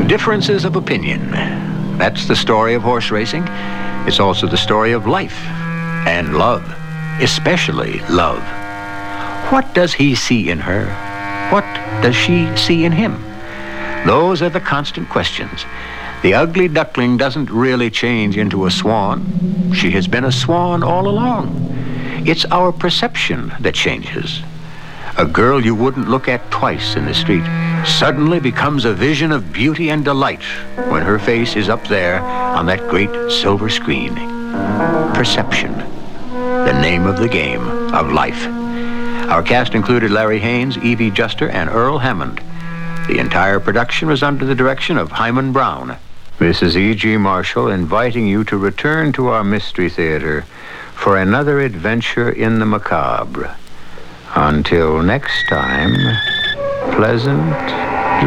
Differences of opinion. That's the story of horse racing. It's also the story of life and love, especially love. What does he see in her? What does she see in him? Those are the constant questions. The ugly duckling doesn't really change into a swan. She has been a swan all along. It's our perception that changes. A girl you wouldn't look at twice in the street suddenly becomes a vision of beauty and delight when her face is up there on that great silver screen. Perception, the name of the game of life. Our cast included Larry Haynes, Evie Juster, and Earl Hammond. The entire production was under the direction of Hyman Brown. This is E.G. Marshall inviting you to return to our Mystery Theater for another adventure in the macabre. Until next time, pleasant